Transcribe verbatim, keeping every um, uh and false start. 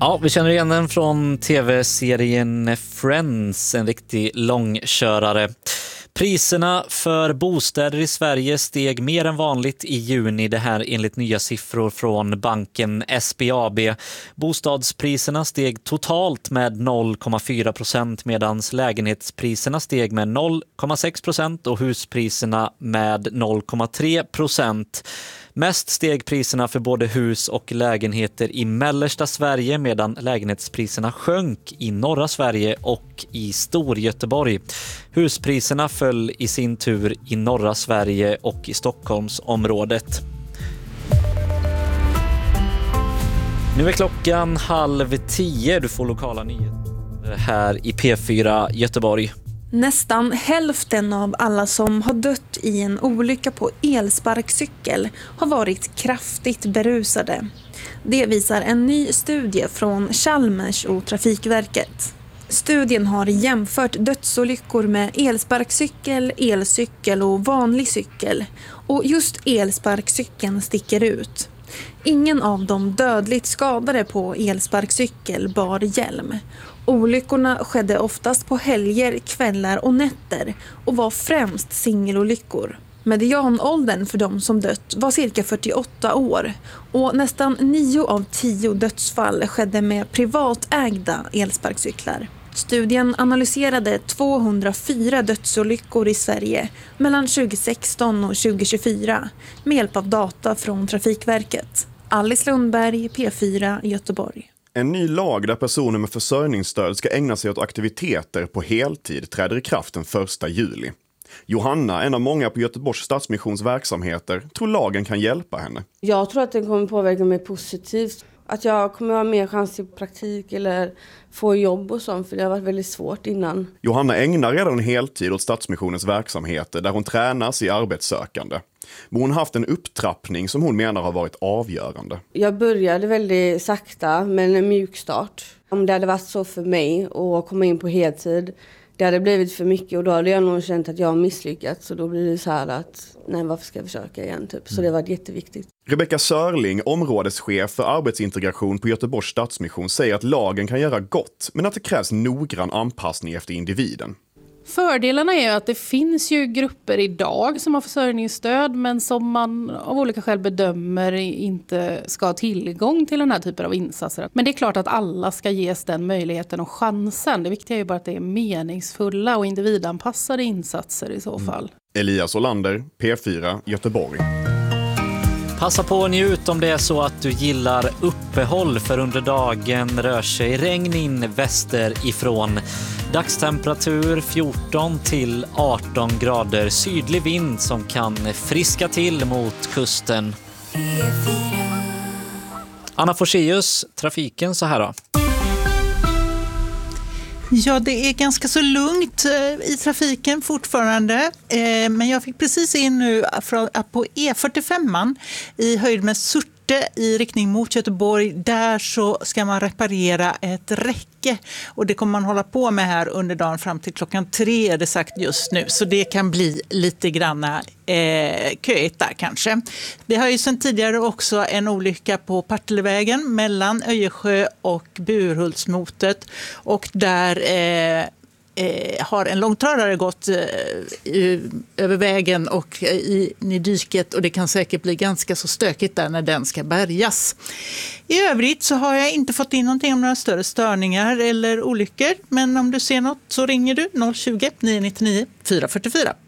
Ja, vi känner igen den från tv-serien Friends, en riktig långkörare. Priserna för bostäder i Sverige steg mer än vanligt i juni, det här enligt nya siffror från banken S B A B. Bostadspriserna steg totalt med noll komma fyra procent medan lägenhetspriserna steg med noll komma sex procent och huspriserna med noll komma tre procent. Mest steg priserna för både hus och lägenheter i mellersta Sverige medan lägenhetspriserna sjönk i norra Sverige och i Storgöteborg. Huspriserna föll i sin tur i norra Sverige och i Stockholmsområdet. Nu är klockan halv tio. Du får lokala nyheter här i P fyra Göteborg. Nästan hälften av alla som har dött i en olycka på elsparkcykel har varit kraftigt berusade. Det visar en ny studie från Chalmers och Trafikverket. Studien har jämfört dödsolyckor med elsparkcykel, elcykel och vanlig cykel. Och just elsparkcykeln sticker ut. Ingen av de dödligt skadade på elsparkcykel bar hjälm. Olyckorna skedde oftast på helger, kvällar och nätter och var främst singelolyckor. Medianåldern för de som dött var cirka fyrtioåtta år och nästan nio av tio dödsfall skedde med privatägda elsparkcyklar. Studien analyserade tvåhundrafyra dödsolyckor i Sverige mellan tjugohundrasexton och tjugohundratjugofyra med hjälp av data från Trafikverket. Alice Lundberg, P fyra, Göteborg. En ny lag där personer med försörjningsstöd ska ägna sig åt aktiviteter på heltid träder i kraft den första juli. Johanna, en av många på Göteborgs Stadsmissions verksamheter, tror lagen kan hjälpa henne. Jag tror att den kommer påverka mig positivt. Att jag kommer ha mer chans till praktik eller få jobb och sånt, för det har varit väldigt svårt innan. Johanna ägnar redan heltid åt Stadsmissionens verksamheter där hon tränas i arbetssökande. Men hon har haft en upptrappning som hon menar har varit avgörande. Jag började väldigt sakta med en mjukstart. Om det hade varit så för mig att komma in på heltid, det hade blivit för mycket och då hade jag nog känt att jag har misslyckats. Så då blir det så här att, nej, varför ska jag försöka igen? Typ. Så det var jätteviktigt. Rebecka Sörling, områdeschef för arbetsintegration på Göteborgs Stadsmission, säger att lagen kan göra gott, men att det krävs noggrann anpassning efter individen. Fördelarna är ju att det finns ju grupper idag som har försörjningsstöd men som man av olika skäl bedömer inte ska ha tillgång till den här typen av insatser. Men det är klart att alla ska ges den möjligheten och chansen. Det viktiga är ju bara att det är meningsfulla och individanpassade insatser i så fall. Mm. Elias Olander, P fyra, Göteborg. Passa på att njut om det är så att du gillar uppehåll, för under dagen rör sig regn in västerifrån. Dagstemperatur fjorton till arton grader, sydlig vind som kan friska till mot kusten. Anna Forsius, trafiken så här då. Ja, det är ganska så lugnt i trafiken fortfarande. Men jag fick precis in nu på E fyrtiofem i höjd med Surte i riktning mot Göteborg. Där så ska man reparera ett räcke och det kommer man hålla på med här under dagen fram till klockan tre är det sagt just nu. Så det kan bli lite granna eh, köigt där kanske. Vi har ju sedan tidigare också en olycka på Partillevägen mellan Öjersjö och Burhultsmotet och där eh, Eh, har en långtradare gått eh, över vägen och eh, i, i dyket och det kan säkert bli ganska så stökigt där när den ska bärgas. I övrigt så har jag inte fått in någonting om några större störningar eller olyckor, men om du ser något så ringer du noll tjugo, nio nio nio, fyra fyra fyra.